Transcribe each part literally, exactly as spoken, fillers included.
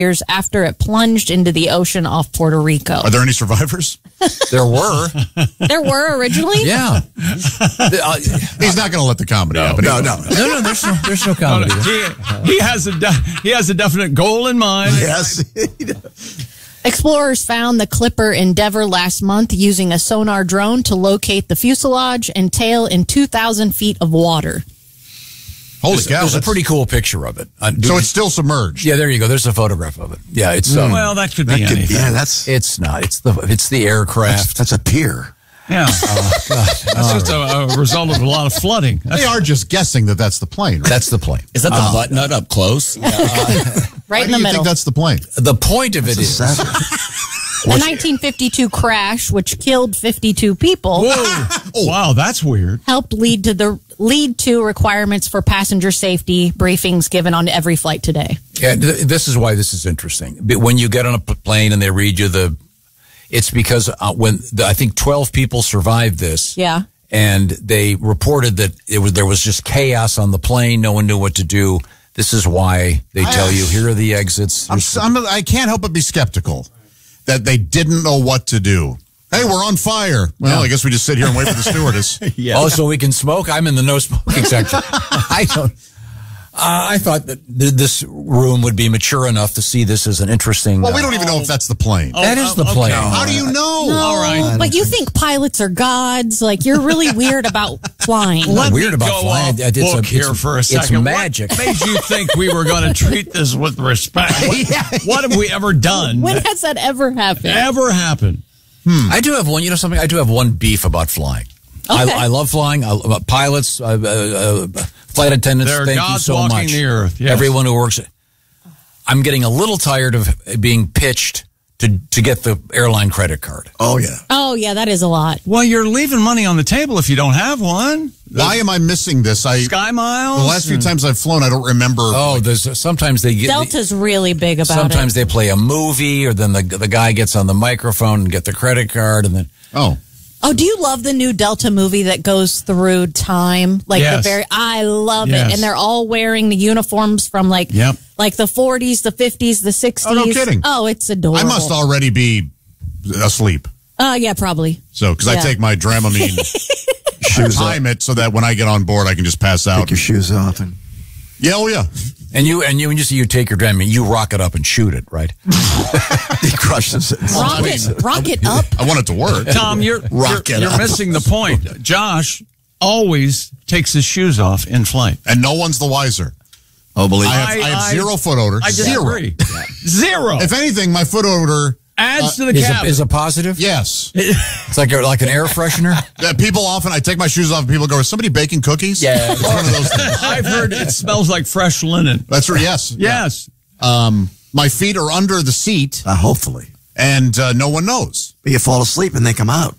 years after it plunged into the ocean off Puerto Rico. Are there any survivors? There were. There were originally? Yeah. uh, He's not going to let the comedy no, happen. No, no, no, no. There's no, there's no comedy. No, no. He, he has a de- he has a definite goal in mind. Yes. Explorers found the Clipper Endeavour last month using a sonar drone to locate the fuselage and tail in two thousand feet of water. Holy there's, cow. There's a pretty cool picture of it. Uh, so it's still submerged? Yeah, there you go. There's a photograph of it. Yeah, it's... Um, well, that could be that could, anything. Yeah, that's... It's not. It's the it's the aircraft. That's, that's a pier. Yeah. Oh, God. That's just a, a result of a lot of flooding. That's they are just guessing that that's the plane. Right? That's the plane. Is that the uh, butt nut up close? Uh, right in the you middle. think that's the plane? The point of it is... The nineteen fifty-two crash, which killed fifty-two people, Whoa. Oh, wow, that's weird. helped lead to the lead to requirements for passenger safety briefings given on every flight today. Yeah, th- this is why this is interesting. But when you get on a p- plane and they read you the, it's because uh, when the, I think twelve people survived this. Yeah. And they reported that it was there was just chaos on the plane. No one knew what to do. This is why they tell you here are the exits. I'm, I'm, I can't help but be skeptical that they didn't know what to do. Hey, we're on fire. Well, yeah. I guess we just sit here and wait for the stewardess. Yeah. Oh, so we can smoke? I'm in the no smoking section. I don't. Uh, I thought that th- this room would be mature enough to see this as an interesting... Well, we don't even know if that's the plane. Oh, that is the okay. plane. How do you know? No, All right. But you think pilots are gods? Like, you're really weird about flying. I'm not Let weird me about go flying. off It's a- book here it's- for a it's second. magic. What made you think we were going to treat this with respect? What, Yeah. what have we ever done? When has that ever happened? ever happened? Hmm. I do have one, you know something? I do have one beef about flying. Okay. I, I love flying. I, uh, pilots, uh, uh, uh, flight attendants, There are thank gods you so walking much. the earth, yes. Everyone who works. I'm getting a little tired of being pitched to, to get the airline credit card. Oh, yeah. Oh, yeah, that is a lot. Well, you're leaving money on the table if you don't have one. Why am I missing this? I Sky Miles? The last few times I've flown, I don't remember. Oh, there's sometimes they get... Delta's really big about Sometimes it. they play a movie, or then the the guy gets on the microphone and get the credit card, and then... Oh. Oh, do you love the new Delta movie that goes through time? Like Yes. the very, I love Yes. it, and they're all wearing the uniforms from like, Yep. like the forties, the fifties, the sixties. Oh, no kidding. Oh, it's adorable. I must already be asleep. Oh, yeah, probably. So, because I Yeah. take my Dramamine, I time it so that when I get on board, I can just pass out. Take your shoes off. And Yeah, oh yeah. And you and you when you see you take your Dramamine, you rock it up and shoot it, right? he crushes it. Rocket, rocket up. I want it to work. Tom, you're, you're, Rock it you're up. missing the point. Josh always takes his shoes off in flight. And no one's the wiser. Oh, believe I have, I, I- have I- zero foot odor. I zero. disagree. Zero. If anything, my foot odor, Adds to the Is a, cabin. is a positive? yes. It's like a, like an air freshener. Yeah, people often, I take my shoes off and people go, is somebody baking cookies? Yeah. It's one of those things. I've heard it smells like fresh linen. That's right, yes. Yes. Um, my feet are under the seat, Uh, hopefully. and uh, no one knows. But you fall asleep and they come out.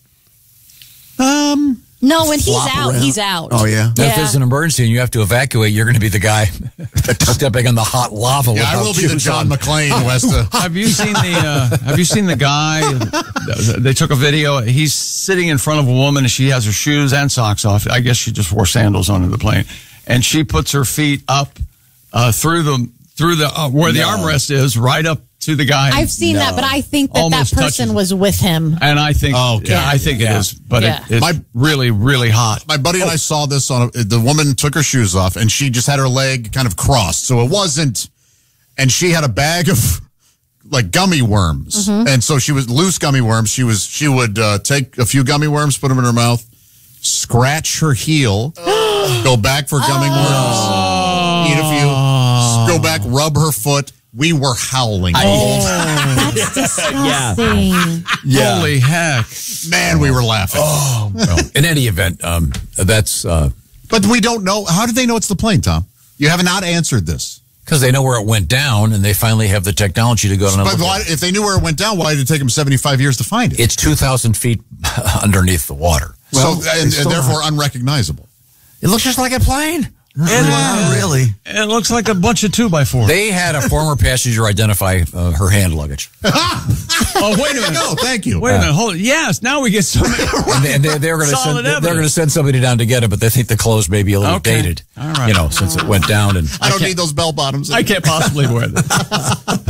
Um, No, when he's Flop out, around. he's out. Oh, yeah? Now, if there's an emergency and you have to evacuate, you're going to be the guy stepping on the hot lava. yeah, I without will be the shoes John on. McClane who has to. Have you seen the uh, Have you seen the guy? They took a video. He's sitting in front of a woman, and she has her shoes and socks off. I guess she just wore sandals onto the plane, and she puts her feet up uh, through the through the uh, where the No. armrest is, right up to the guy. I've seen No. that, but I think that Almost that person touches- was with him. and I think, Oh, okay. yeah, I think Yeah. it is, but Yeah. it, it's My- really, really hot. My buddy and I saw this on a, the woman took her shoes off and she just had her leg kind of crossed. So it wasn't, and she had a bag of like gummy worms. And so she was loose gummy worms. She was, she would uh, take a few gummy worms, put them in her mouth, scratch her heel, go back for gummy worms, eat a few, go back, rub her foot. We were howling. the whole time. That's disgusting. Yeah. Holy heck! Man, we were laughing. Well, in any event, um, that's uh, But we don't know. How did they know it's the plane, Tom? You have not answered this. because they know where it went down, and they finally have the technology to go to. But why, if they knew where it went down, why did it take them seventy-five years to find it? It's two thousand feet underneath the water. Well, so, and, they still and therefore unrecognizable. It looks just like a plane. Not really. Not really. It looks like a bunch of two by four. They had a former passenger identify uh, her hand luggage. oh, wait a minute! No, thank you. Wait a minute! Hold it. Yes, now we get some. And they, and they, they're going to Solid send they're evidence. going to send somebody down to get it, but they think the clothes may be a little Okay. dated. All right. You know, since it went down and I don't need those bell bottoms. I can't possibly wear this.